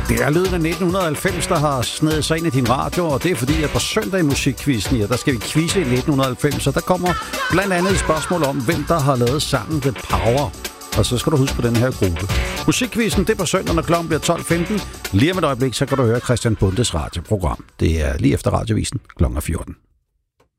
Det er lyden af 1990, der har snedet sig ind i din radio, og det er fordi, at på søndag i musikquizzen, ja, der skal vi quizze i 1990, så der kommer blandt andet et spørgsmål om, hvem der har lavet sangen The Power. Og så skal du huske på den her gruppe. Musikquizzen, det er på søndag, når klokken bliver 12.15. Lige om et øjeblik, så kan du høre Christian Bundes radioprogram. Det er lige efter radiovisen klokken 14.